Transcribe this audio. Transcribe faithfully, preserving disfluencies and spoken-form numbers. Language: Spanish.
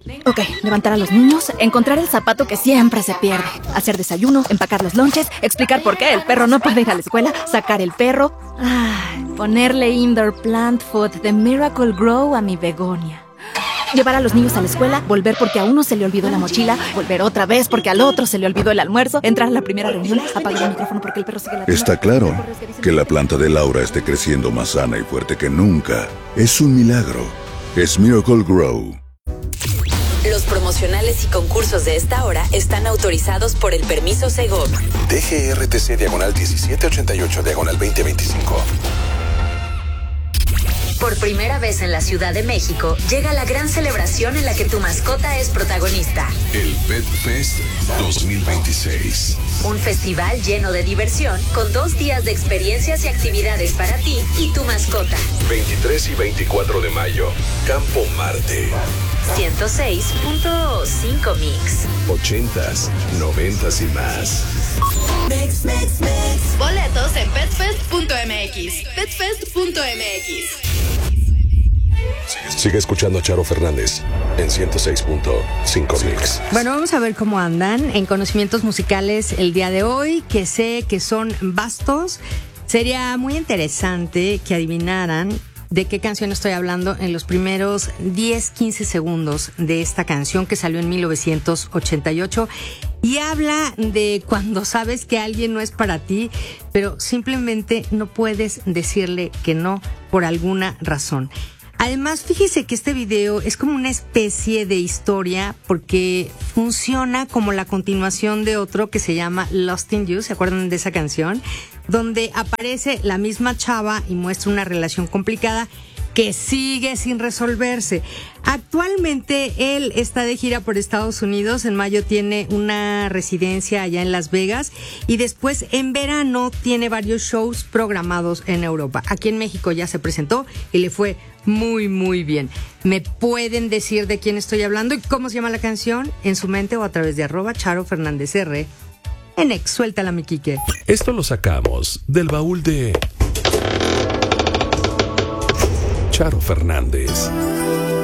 Ok, levantar a los niños, encontrar el zapato que siempre se pierde, hacer desayuno, empacar los lonches, explicar por qué el perro no puede ir a la escuela, sacar el perro, ay, ponerle indoor plant food de Miracle Grow a mi begonia. Llevar a los niños a la escuela, volver porque a uno se le olvidó la mochila, volver otra vez porque al otro se le olvidó el almuerzo, entrar a la primera reunión, apagar el micrófono porque el perro sigue latiendo. Está claro que la planta de Laura esté creciendo más sana y fuerte que nunca. Es un milagro. Es Miracle Grow. Los promocionales y concursos de esta hora están autorizados por el permiso Segov. D G R T C diagonal diecisiete ochenta y ocho diagonal veinte veinticinco. Por primera vez en la Ciudad de México, llega la gran celebración en la que tu mascota es protagonista. El Pet Fest dos mil veintiséis. Un festival lleno de diversión, con dos días de experiencias y actividades para ti y tu mascota. veintitrés y veinticuatro de mayo, Campo Marte. ciento seis punto cinco Mix. Ochentas, noventas y más. Mix, mix, mix. Boletos en petfest punto m x. petfest punto m x. Sigue escuchando a Charo Fernández en ciento seis punto cinco Mix. Bueno, vamos a ver cómo andan en conocimientos musicales el día de hoy, que sé que son vastos. Sería muy interesante que adivinaran de qué canción estoy hablando en los primeros diez, quince segundos de esta canción que salió en mil novecientos ochenta y ocho y habla de cuando sabes que alguien no es para ti, pero simplemente no puedes decirle que no por alguna razón. Además, fíjese que este video es como una especie de historia porque funciona como la continuación de otro que se llama Lost in You, ¿se acuerdan de esa canción? Donde aparece la misma chava y muestra una relación complicada que sigue sin resolverse. Actualmente él está de gira por Estados Unidos, en mayo tiene una residencia allá en Las Vegas y después en verano tiene varios shows programados en Europa. Aquí en México ya se presentó y le fue muy muy bien. ¿Me pueden decir de quién estoy hablando y cómo se llama la canción? En su mente o a través de arroba Charo Fernández R en Ex, suéltala mi Quique. Esto lo sacamos del baúl de Charo Fernández.